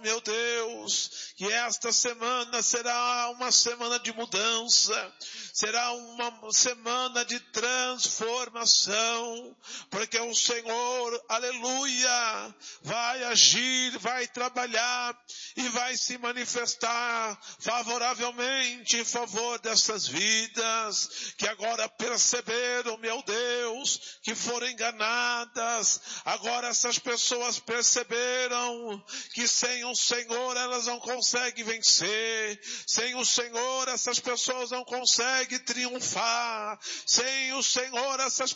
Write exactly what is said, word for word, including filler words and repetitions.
meu Deus, que esta semana será uma semana de mudança, será uma semana de transformação, porque o Senhor, aleluia, vai agir, vai trabalhar e vai se manifestar favoravelmente em favor dessas vidas, que agora perceberam, meu Deus, que foram enganadas. Agora essas pessoas perceberam que sem o Senhor elas não conseguem vencer, sem o Senhor essas pessoas não conseguem triunfar, sem o Senhor essas